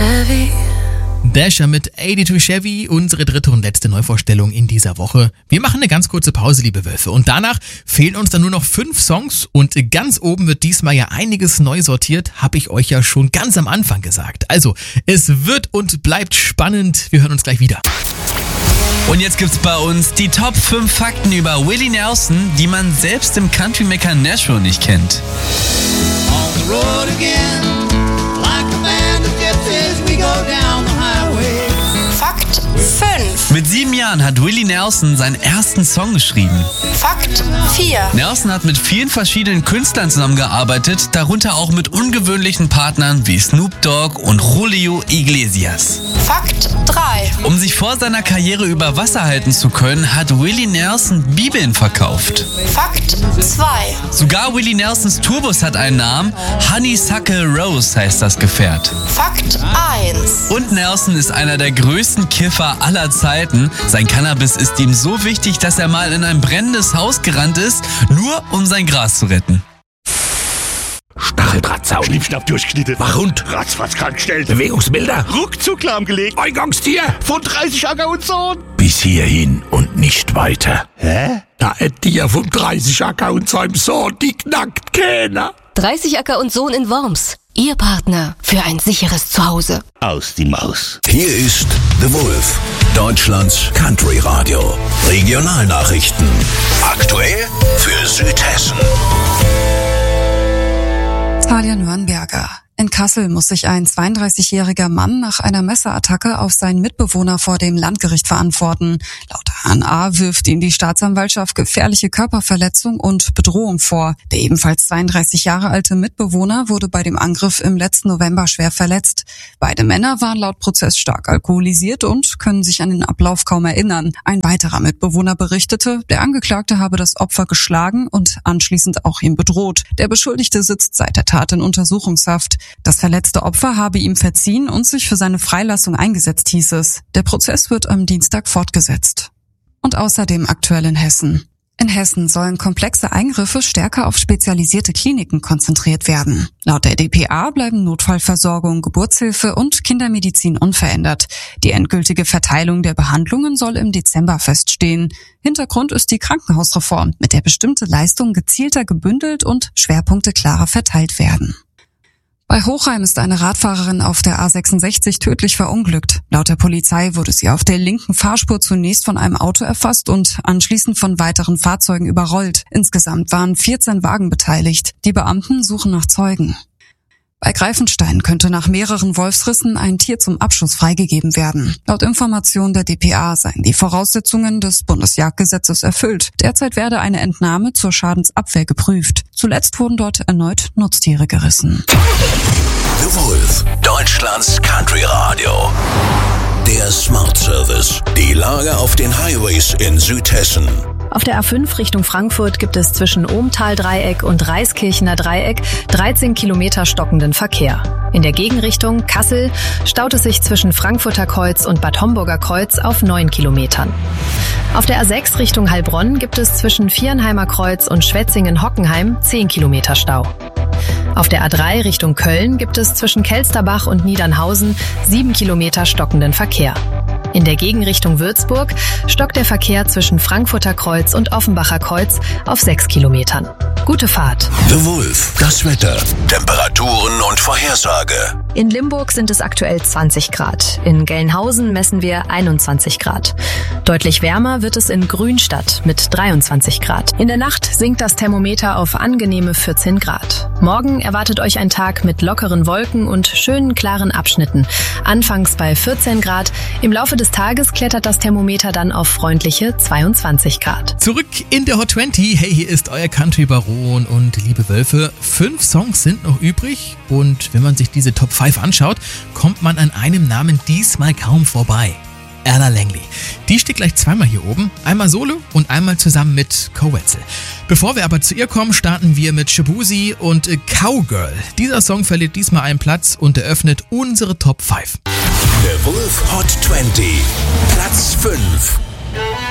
Chevy. Dasher mit 82 Chevy, unsere dritte und letzte Neuvorstellung in dieser Woche. Wir machen eine ganz kurze Pause, liebe Wölfe. Und danach fehlen uns dann nur noch 5 Songs. Und ganz oben wird diesmal ja einiges neu sortiert, habe ich euch ja schon ganz am Anfang gesagt. Also, es wird und bleibt spannend. Wir hören uns gleich wieder. Und jetzt gibt's bei uns die Top 5 Fakten über Willie Nelson, die man selbst im Country-Mecker Nashville nicht kennt. On the road again, like a band of gypsies, we go down the highway. Fakt 5. Mit 7 Jahren hat Willie Nelson seinen ersten Song geschrieben. Fakt 4. Nelson hat mit vielen verschiedenen Künstlern zusammengearbeitet, darunter auch mit ungewöhnlichen Partnern wie Snoop Dogg und Julio Iglesias. Fakt 3. Um sich vor seiner Karriere über Wasser halten zu können, hat Willie Nelson Bibeln verkauft. Fakt 2. Sogar Willie Nelsons Tourbus hat einen Namen. Honeysuckle Rose heißt das Gefährt. Fakt 1. Und Nelson ist einer der größten Kiffer aller Zeiten. Sein Cannabis ist ihm so wichtig, dass er mal in ein brennendes Haus gerannt ist, nur um sein Gras zu retten. Stacheldrahtzaun. Schnippschnapp durchgeschnitten. Wachhund. Ratzfatz krankgestellt. Bewegungsmelder. Ruckzuck lahmgelegt. Eingangstier. Von 30 Acker und Sohn. Bis hierhin und nicht weiter. Hä? Da ein Tier vom 30 Acker und seinem Sohn, die knackt keiner. 30 Acker und Sohn in Worms. Ihr Partner für ein sicheres Zuhause. Aus die Maus. Hier ist The Wolf, Deutschlands Country Radio. Regionalnachrichten. Aktuell für Südhessen. Talia Nürnberger. In Kassel muss sich ein 32-jähriger Mann nach einer Messerattacke auf seinen Mitbewohner vor dem Landgericht verantworten. Laut HNA wirft ihm die Staatsanwaltschaft gefährliche Körperverletzung und Bedrohung vor. Der ebenfalls 32 Jahre alte Mitbewohner wurde bei dem Angriff im letzten November schwer verletzt. Beide Männer waren laut Prozess stark alkoholisiert und können sich an den Ablauf kaum erinnern. Ein weiterer Mitbewohner berichtete, der Angeklagte habe das Opfer geschlagen und anschließend auch ihn bedroht. Der Beschuldigte sitzt seit der Tat in Untersuchungshaft. Das verletzte Opfer habe ihm verziehen und sich für seine Freilassung eingesetzt, hieß es. Der Prozess wird am Dienstag fortgesetzt. Und außerdem aktuell in Hessen. In Hessen sollen komplexe Eingriffe stärker auf spezialisierte Kliniken konzentriert werden. Laut der dpa bleiben Notfallversorgung, Geburtshilfe und Kindermedizin unverändert. Die endgültige Verteilung der Behandlungen soll im Dezember feststehen. Hintergrund ist die Krankenhausreform, mit der bestimmte Leistungen gezielter gebündelt und Schwerpunkte klarer verteilt werden. Bei Hochheim ist eine Radfahrerin auf der A66 tödlich verunglückt. Laut der Polizei wurde sie auf der linken Fahrspur zunächst von einem Auto erfasst und anschließend von weiteren Fahrzeugen überrollt. Insgesamt waren 14 Wagen beteiligt. Die Beamten suchen nach Zeugen. Bei Greifenstein könnte nach mehreren Wolfsrissen ein Tier zum Abschuss freigegeben werden. Laut Information der dpa seien die Voraussetzungen des Bundesjagdgesetzes erfüllt. Derzeit werde eine Entnahme zur Schadensabwehr geprüft. Zuletzt wurden dort erneut Nutztiere gerissen. The Wolf, Deutschlands Country Radio. Der Smart Service. Die Lage auf den Highways in Südhessen. Auf der A5 Richtung Frankfurt gibt es zwischen Ohmtal-Dreieck und Reiskirchener Dreieck 13 Kilometer stockenden Verkehr. In der Gegenrichtung Kassel staut es sich zwischen Frankfurter Kreuz und Bad Homburger Kreuz auf 9 Kilometern. Auf der A6 Richtung Heilbronn gibt es zwischen Viernheimer Kreuz und Schwetzingen-Hockenheim 10 Kilometer Stau. Auf der A3 Richtung Köln gibt es zwischen Kelsterbach und Niedernhausen 7 Kilometer stockenden Verkehr. In der Gegenrichtung Würzburg stockt der Verkehr zwischen Frankfurter Kreuz und Offenbacher Kreuz auf 6 Kilometern. Gute Fahrt. The Wolf, das Wetter, Temperaturen und Vorhersage. In Limburg sind es aktuell 20 Grad. In Gelnhausen messen wir 21 Grad. Deutlich wärmer wird es in Grünstadt mit 23 Grad. In der Nacht sinkt das Thermometer auf angenehme 14 Grad. Morgen erwartet euch ein Tag mit lockeren Wolken und schönen klaren Abschnitten. Anfangs bei 14 Grad. Im Laufe des Tages klettert das Thermometer dann auf freundliche 22 Grad. Zurück in der Hot 20. Hey, hier ist euer Country-Baron und liebe Wölfe. 5 Songs sind noch übrig und wenn man sich diese Top 5 anschaut, kommt man an einem Namen diesmal kaum vorbei. Ella Langley. Die steht gleich zweimal hier oben, einmal solo und einmal zusammen mit Coetzel. Bevor wir aber zu ihr kommen, starten wir mit Shabuzi und Cowgirl. Dieser Song verliert diesmal einen Platz und eröffnet unsere Top 5. Der Wolf Hot 20, Platz 5.